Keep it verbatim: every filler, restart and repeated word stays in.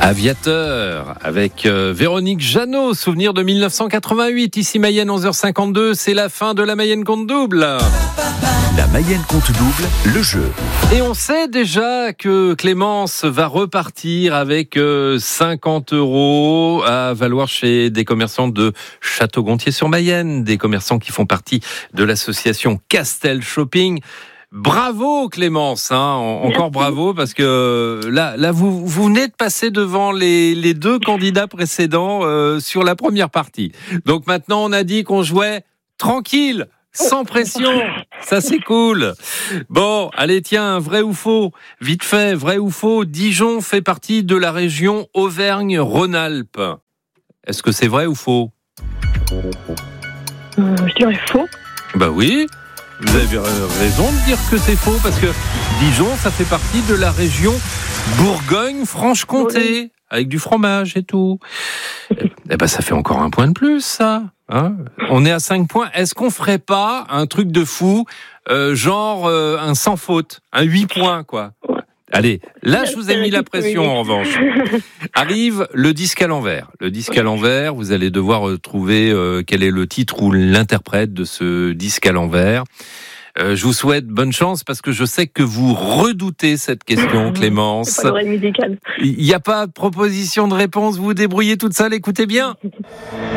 Aviateur avec euh, Véronique Jeannot, souvenir de mille neuf cent quatre-vingt-huit, ici Mayenne onze heures cinquante-deux, c'est la fin de la Mayenne compte double. La Mayenne compte double, le jeu. Et on sait déjà que Clémence va repartir avec euh, cinquante euros à valoir chez des commerçants de Château-Gontier-sur-Mayenne, des commerçants qui font partie de l'association Castel Shopping. Bravo Clémence, hein, encore bravo, parce que là, là vous, vous venez de passer devant les, les deux candidats précédents euh, sur la première partie. Donc maintenant on a dit qu'on jouait tranquille, sans pression, ça c'est cool. Bon, allez tiens, vrai ou faux, vite fait, vrai ou faux, Dijon fait partie de la région Auvergne-Rhône-Alpes. Est-ce que c'est vrai ou faux ? euh, Je dirais faux. Bah oui. Vous avez raison de dire que c'est faux, parce que Dijon, ça fait partie de la région Bourgogne-Franche-Comté, avec du fromage et tout. Eh ben, ça fait encore un point de plus, ça. Hein, on est à cinq points. Est-ce qu'on ferait pas un truc de fou, euh, genre euh, un sans faute, un huit points, quoi ? Allez, là, je vous ai mis la pression, en revanche. Arrive le disque à l'envers. Le disque à l'envers, vous allez devoir trouver euh, quel est le titre ou l'interprète de ce disque à l'envers. Euh, je vous souhaite bonne chance, parce que je sais que vous redoutez cette question, Clémence. C'est pas l'oreille musicale. Il n'y a pas de proposition de réponse, vous vous débrouillez toute seule, écoutez bien.